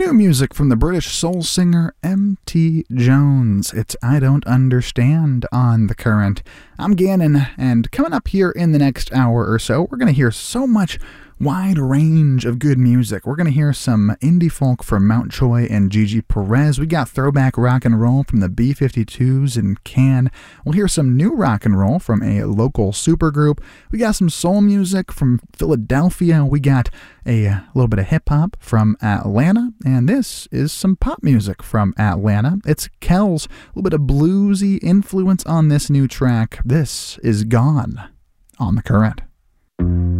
New music from the British soul singer M.T. Jones. It's I Don't Understand on The Current. I'm Gannon, and coming up here in the next hour or so, we're going to hear so much wide range of good music. We're going to hear some indie folk from Mountjoy and Gigi Perez. We got throwback rock and roll from the B-52s in Cannes. We'll hear some new rock and roll from a local supergroup. We got some soul music from Philadelphia. We got a little bit of hip-hop from Atlanta, and this is some pop music from Atlanta. It's Kells, a little bit of bluesy influence on this new track. This is Gone on The Current.